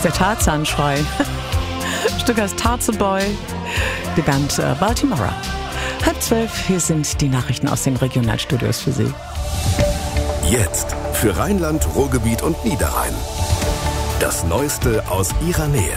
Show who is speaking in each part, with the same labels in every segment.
Speaker 1: ist der Tarzan-Schrei. Stück heißt Tarzan Boy, die Band Baltimora. 11:30, hier sind die Nachrichten aus den Regionalstudios für Sie.
Speaker 2: Jetzt für Rheinland, Ruhrgebiet und Niederrhein. Das Neueste aus Ihrer Nähe.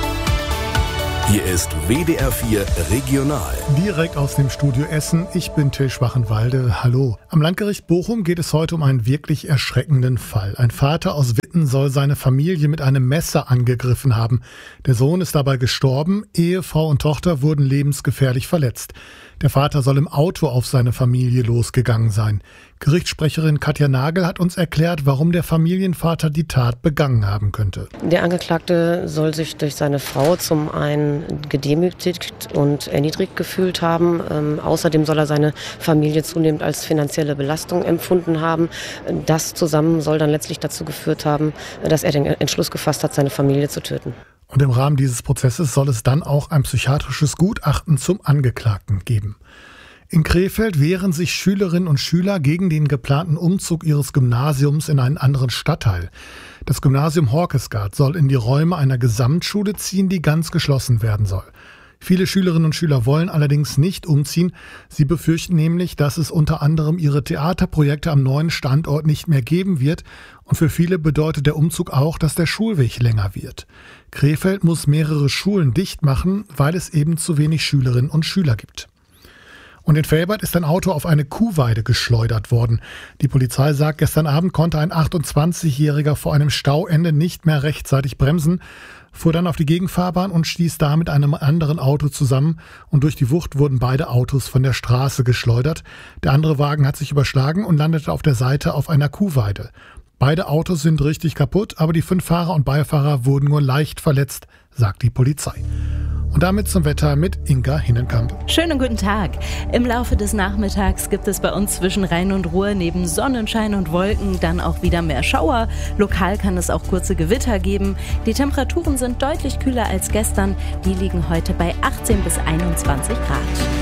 Speaker 2: Hier ist WDR 4 Regional.
Speaker 3: Direkt aus dem Studio Essen. Ich bin Till Schwachenwalde. Hallo. Am Landgericht Bochum geht es heute um einen wirklich erschreckenden Fall. Ein Vater aus Witten soll seine Familie mit einem Messer angegriffen haben. Der Sohn ist dabei gestorben. Ehefrau und Tochter wurden lebensgefährlich verletzt. Der Vater soll im Auto auf seine Familie losgegangen sein. Gerichtssprecherin Katja Nagel hat uns erklärt, warum der Familienvater die Tat begangen haben könnte.
Speaker 4: Der Angeklagte soll sich durch seine Frau zum einen gedemütigt und erniedrigt gefühlt haben. Außerdem soll er seine Familie zunehmend als finanzielle Belastung empfunden haben. Das zusammen soll dann letztlich dazu geführt haben, dass er den Entschluss gefasst hat, seine Familie zu töten.
Speaker 3: Und im Rahmen dieses Prozesses soll es dann auch ein psychiatrisches Gutachten zum Angeklagten geben. In Krefeld wehren sich Schülerinnen und Schüler gegen den geplanten Umzug ihres Gymnasiums in einen anderen Stadtteil. Das Gymnasium Horkesgard soll in die Räume einer Gesamtschule ziehen, die ganz geschlossen werden soll. Viele Schülerinnen und Schüler wollen allerdings nicht umziehen. Sie befürchten nämlich, dass es unter anderem ihre Theaterprojekte am neuen Standort nicht mehr geben wird. Und für viele bedeutet der Umzug auch, dass der Schulweg länger wird. Krefeld muss mehrere Schulen dicht machen, weil es eben zu wenig Schülerinnen und Schüler gibt. Und in Velbert ist ein Auto auf eine Kuhweide geschleudert worden. Die Polizei sagt, gestern Abend konnte ein 28-Jähriger vor einem Stauende nicht mehr rechtzeitig bremsen, fuhr dann auf die Gegenfahrbahn und stieß da mit einem anderen Auto zusammen. Und durch die Wucht wurden beide Autos von der Straße geschleudert. Der andere Wagen hat sich überschlagen und landete auf der Seite auf einer Kuhweide. Beide Autos sind richtig kaputt, aber die 5 Fahrer und Beifahrer wurden nur leicht verletzt, sagt die Polizei. Und damit zum Wetter mit Inga Hinnenkamp.
Speaker 5: Schönen guten Tag. Im Laufe des Nachmittags gibt es bei uns zwischen Rhein und Ruhr neben Sonnenschein und Wolken dann auch wieder mehr Schauer. Lokal kann es auch kurze Gewitter geben. Die Temperaturen sind deutlich kühler als gestern. Die liegen heute bei 18 bis 21 Grad.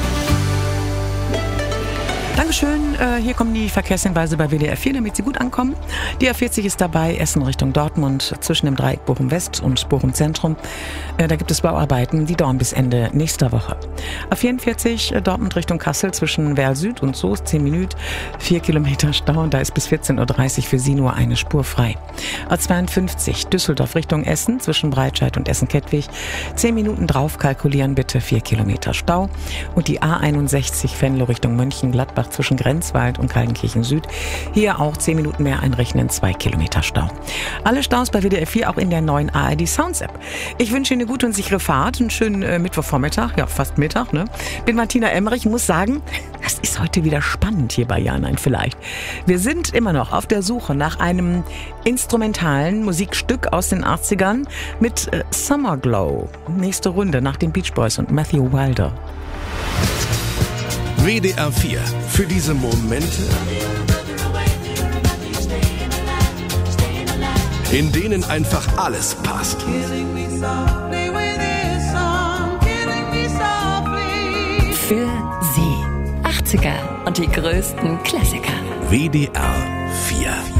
Speaker 1: Dankeschön. Hier kommen die Verkehrshinweise bei WDR 4, damit Sie gut ankommen. Die A40 ist dabei, Essen Richtung Dortmund, zwischen dem Dreieck Bochum West und Bochum Zentrum. Da gibt es Bauarbeiten, die dauern bis Ende nächster Woche. A44 Dortmund Richtung Kassel, zwischen Werl Süd und Soest, 10 Minuten, 4 Kilometer Stau. Und da ist bis 14.30 Uhr für Sie nur eine Spur frei. A52 Düsseldorf Richtung Essen, zwischen Breitscheid und Essen-Kettwig, 10 Minuten drauf kalkulieren, bitte 4 Kilometer Stau. Und die A61 Venlo Richtung Mönchengladbach, zwischen Grenzwald und Kaltenkirchen Süd. Hier auch 10 Minuten mehr einrechnen, 2 Kilometer Stau. Alle Staus bei WDR 4 auch in der neuen ARD Sounds App. Ich wünsche Ihnen eine gute und sichere Fahrt, einen schönen Mittwochvormittag, ja fast Mittag, ne? Bin Martina Emmerich, muss sagen, das ist heute wieder spannend hier bei Ja, nein, vielleicht. Wir sind immer noch auf der Suche nach einem instrumentalen Musikstück aus den 80ern mit Summer Glow. Nächste Runde nach den Beach Boys und Matthew Wilder.
Speaker 2: WDR 4. Für diese Momente, in denen einfach alles passt.
Speaker 6: Für Sie. 80er und die größten Klassiker.
Speaker 2: WDR 4.